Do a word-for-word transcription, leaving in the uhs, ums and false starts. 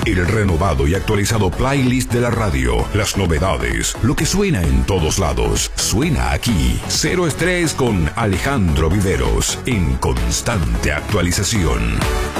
El renovado y actualizado playlist de la radio, las novedades, lo que suena en todos lados, suena aquí. Cero Estrés con Alejandro Viveros, en constante actualización.